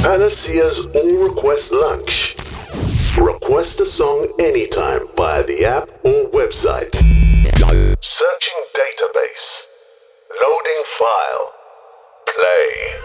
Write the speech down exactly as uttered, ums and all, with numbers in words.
Panacea's All Request Lunch. Request a song anytime via the app or website. Searching database. Loading file. Play.